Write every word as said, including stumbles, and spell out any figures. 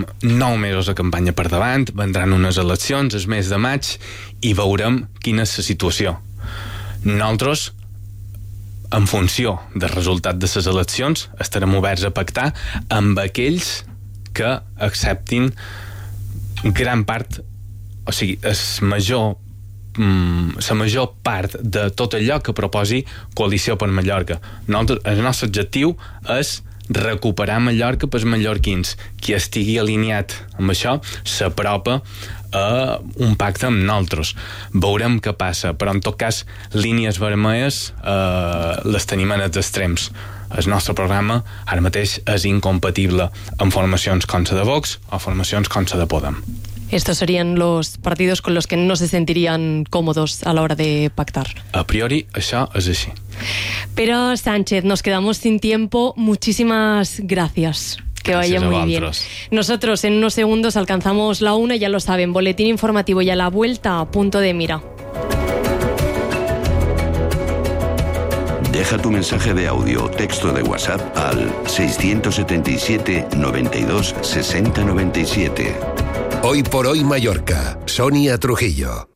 nou mesos de campanya per davant, vendran unes eleccions el mes de maig i veurem quina és la situació. Nosaltres, en funció del resultat de les eleccions, estarem oberts a pactar amb aquells que acceptin gran part, o sigui, el major la major part de tot allò que proposi Coalició per Mallorca. Nosaltres, el nostre objectiu és recuperar Mallorca pels mallorquins. Qui estigui alineat amb això s'apropa a un pacte amb nosaltres. Veurem què passa, però en tot cas línies vermelles eh, les tenim en els extrems. El nostre programa ara mateix és incompatible amb formacions com la de Vox o formacions com la de Podem. Estos serían los partidos con los que no se sentirían cómodos a la hora de pactar. A priori, això és així. Pero Sánchez, nos quedamos sin tiempo. Muchísimas gracias. Que vaya muy bien. Nosotros en unos segundos alcanzamos la una, ya lo saben, boletín informativo y a la vuelta a Punto de Mira. Deja tu mensaje de audio o texto de WhatsApp al seiscientos setenta y siete, noventa y dos, sesenta noventa y siete. Hoy por hoy Mallorca, Sonia Trujillo.